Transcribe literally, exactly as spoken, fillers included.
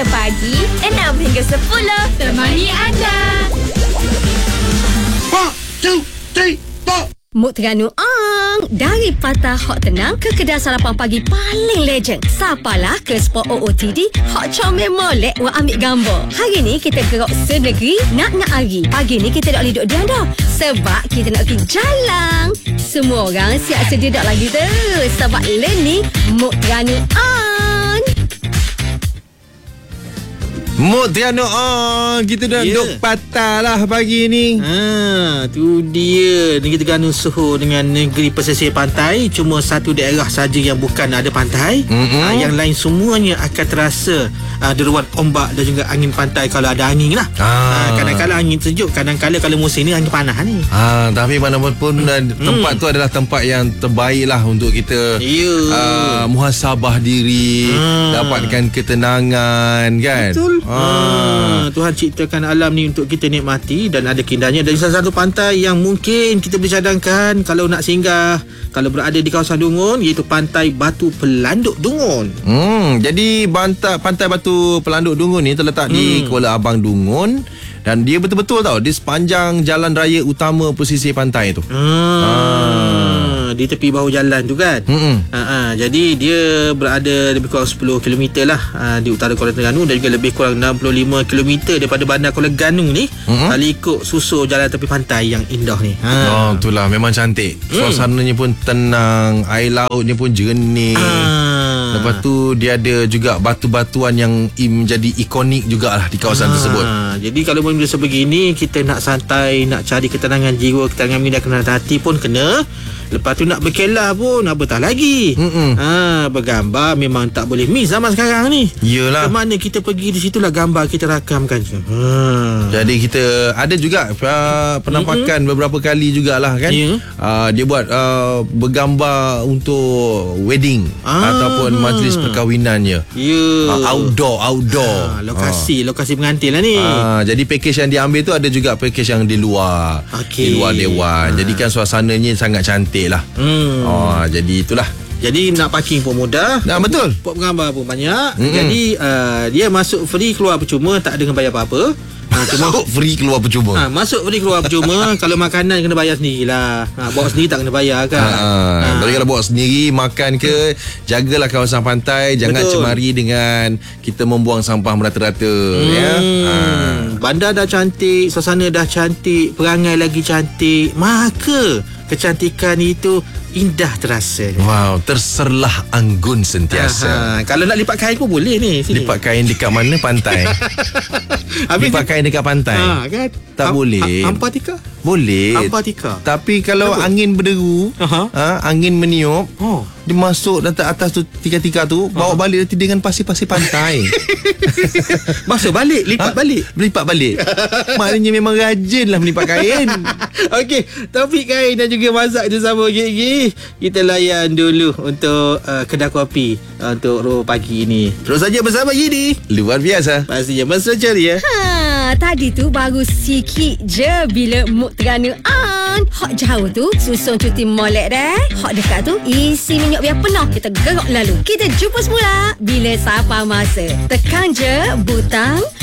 Setiap pagi enam hingga sepuluh temani anda. One, two, three, four. Mood Terengganu Ang. Dari Patah Hot Tenang ke kedai sarapan pagi paling legend. Sapalah ke spot O O T D Hot Comel molek wa ambil gambar. Hari ni kita gerak senegeri nak-nak hari. Pagi ni kita tak boleh duduk diam dah. Sebab kita nak pergi jalan. Semua orang siap sedia dak lagi tu. Sebab Leni Mood Terengganu Ang. Mood Terengganu on. Kita dah yeah. duk patah lah pagi ni. Ha, tu dia. Negeri Terengganu Soho dengan negeri pesisir pantai. Cuma satu daerah saja yang bukan ada pantai. Mm-hmm. Ha, yang lain semuanya akan terasa uh, deruan ombak dan juga angin pantai kalau ada angin lah. Ah. Ha, kadang-kadang angin sejuk, kadang-kadang kalau musim ni angin panas ni. Ha, tapi mana pun tempat tu adalah tempat yang terbaik lah untuk kita Ya. uh, muhasabah diri, Hmm. dapatkan ketenangan kan. Betul. Ha. Ha, Tuhan ciptakan alam ni untuk kita nikmati dan ada keindahannya. Dan salah satu pantai yang mungkin kita boleh cadangkan kalau nak singgah, kalau berada di kawasan Dungun, iaitu Pantai Batu Pelanduk Dungun. Hmm, jadi bantai, Pantai Batu Pelanduk Dungun ni terletak hmm. di Kuala Abang Dungun. Dan dia betul-betul tau di sepanjang jalan raya utama pesisir pantai tu. Hmm. Ah. Di tepi bahu jalan tu kan. Mm-mm. Ha, ha, jadi dia berada lebih kurang sepuluh kilometer lah ha, di utara Kuala Terengganu dan juga lebih kurang enam puluh lima kilometer daripada bandar Kuala Ganu ni. Mm-hmm. Kalau ikut susur jalan tepi pantai yang indah ni. Ha. Oh, itulah memang cantik. Suasananya pun tenang, air lautnya pun jernih. Ha. Lepas tu dia ada juga batu-batuan yang menjadi ikonik jugalah di kawasan ha. tersebut. Jadi kalau benda sebegini, kita nak santai, nak cari ketenangan jiwa, ketenangan minda, ketenangan hati pun kena. Lepas tu nak berkelah pun apatah lagi. Mm-mm. Ha, bergambar memang tak boleh miss zaman sekarang ni. Yelah. Ke mana kita pergi, di situlah gambar kita rakamkan. Ha. Jadi kita ada juga uh, penampakan mm-hmm. beberapa kali jugalah kan. Ya. Uh, dia buat uh, bergambar untuk wedding Ah. ataupun majlis perkahwinannya. Ya. Uh, outdoor, outdoor. Ha, lokasi, lokasi pengantin lah ni. Ah, jadi package yang diambil tu ada juga package yang di luar. Okey. Di luar dewan. Ah. Jadi kan suasananya sangat cantik lah. Hmm. Oh, jadi itulah. Jadi nak parking pun mudah. Nah, betul. Buat gambar pun banyak. Mm-mm. Jadi uh, dia masuk free, keluar percuma, tak ada kena bayar apa-apa. Ha, cuma Masuk free keluar percuma. Ha, masuk free, keluar percuma. Kalau makanan kena bayar sendirilah. Ha, bawa sendiri tak kena bayar kan. Ha, ha. Tapi kalau bawa sendiri makan ke, jagalah kawasan pantai, jangan Betul. cemari dengan kita membuang sampah merata-rata. Hmm. Ya. Ha. Bandar dah cantik, suasana dah cantik, perangai lagi cantik, maka kecantikan itu indah terasa. Wow, terserlah anggun sentiasa. Aha. Kalau nak lipat kain pun boleh ni sini. Lipat kain dekat mana pantai? Habis Lipat kain dekat pantai. ha, kan? Tak boleh. Hampa tika. Boleh. Hampa tika. Tapi kalau Kenapa? angin berderu, Aha. ha, angin meniup, Oh. dia masuk atas, atas tu tika-tika tu, bawa balik nanti dengan pasir-pasir pantai. Masuk balik, lipat Ha? balik. Lipat balik. Maknanya memang rajin lah melipat kain. Okey, topik kain dan juga masak tu sama gigi. Kita layan dulu untuk uh, kedai kopi uh, untuk roh pagi ini. Terus saja bersama Yidi. Luar biasa. Pastinya mesra ceria. Ha, tadi tu baru sikit je bila Mood Terengganu on. Hot jauh tu susun cuti molek dah. Hot dekat tu isi minyak biar penuh. Kita gerak lalu. Kita jumpa semula bila sampai masa. Tekan je butang